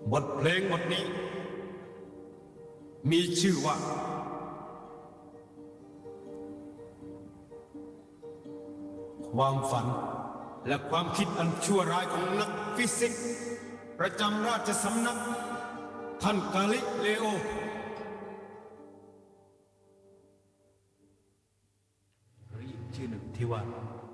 บทเพลงบทนี้ มีชื่อว่าความฝันและความคิดอันชั่วร้ายของนักฟิสิกส์ประจำราชสำนักท่านกาลิเลโอหรืออีกชื่อหนึ่งที่ว่า